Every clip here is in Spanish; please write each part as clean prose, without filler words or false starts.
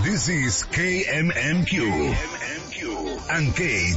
This is KMMQ and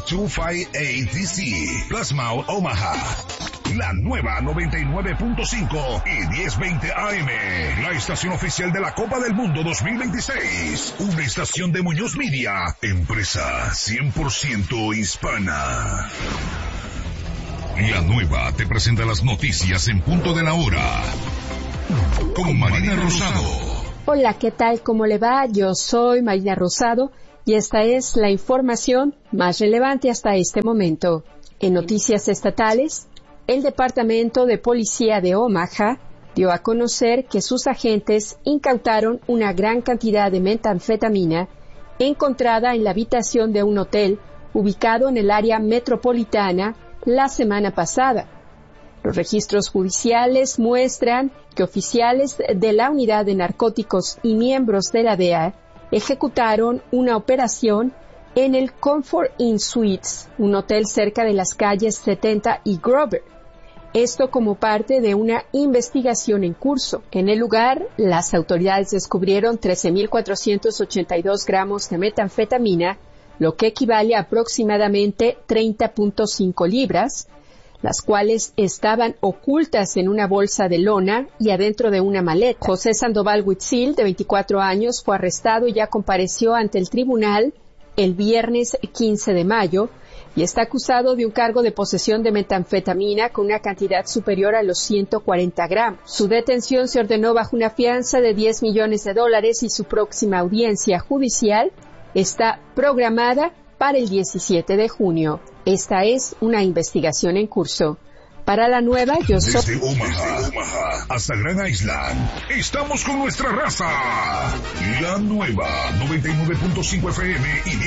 K258DC, Plasma Omaha. La nueva 99.5 y 1020 AM, la estación oficial de la Copa del Mundo 2026. Una estación de Muñoz Media, empresa 100% hispana. La nueva te presenta las noticias en punto de la hora. Con Marina Rosado. Hola, ¿qué tal? ¿Cómo le va? Yo soy Marina Rosado y esta es la información más relevante hasta este momento. En noticias estatales, el Departamento de Policía de Omaha dio a conocer que sus agentes incautaron una gran cantidad de metanfetamina encontrada en la habitación de un hotel ubicado en el área metropolitana la semana pasada. Los registros judiciales muestran que oficiales de la Unidad de Narcóticos y miembros de la DEA ejecutaron una operación en el Comfort Inn Suites, un hotel cerca de las calles 70 y Grover. Esto como parte de una investigación en curso. En el lugar, las autoridades descubrieron 13.482 gramos de metanfetamina, lo que equivale a aproximadamente 30.5 libras, las cuales estaban ocultas en una bolsa de lona y adentro de una maleta. José Sandoval Huitzil, de 24 años, fue arrestado y ya compareció ante el tribunal el viernes 15 de mayo y está acusado de un cargo de posesión de metanfetamina con una cantidad superior a los 140 gramos. Su detención se ordenó bajo una fianza de $10 millones y su próxima audiencia judicial está programada para el 17 de junio. Esta es una investigación en curso. Para la nueva, yo soy... Desde Omaha hasta Grand Island, estamos con nuestra raza. La nueva 99.5 FM y